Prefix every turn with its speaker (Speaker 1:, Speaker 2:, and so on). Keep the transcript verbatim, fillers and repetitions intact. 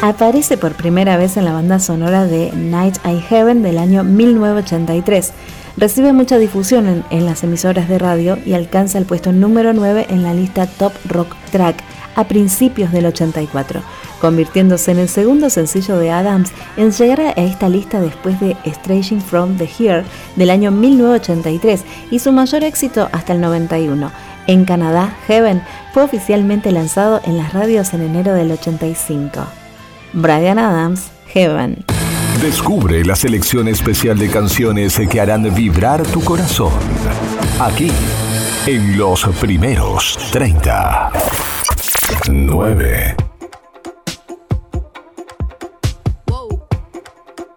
Speaker 1: Aparece por primera vez en la banda sonora de Night in Heaven del año mil novecientos ochenta y tres. Recibe mucha difusión en, en las emisoras de radio y alcanza el puesto número nueve en la lista Top Rock Track a principios del ochenta y cuatro, convirtiéndose en el segundo sencillo de Adams en llegar a esta lista después de Straying from the Here del año mil novecientos ochenta y tres y su mayor éxito hasta el noventa y uno. En Canadá, Heaven fue oficialmente lanzado en las radios en enero del ochenta y cinco. Bryan Adams, Heaven.
Speaker 2: Descubre la selección especial de canciones que harán vibrar tu corazón. Aquí, en los primeros treinta. nueve.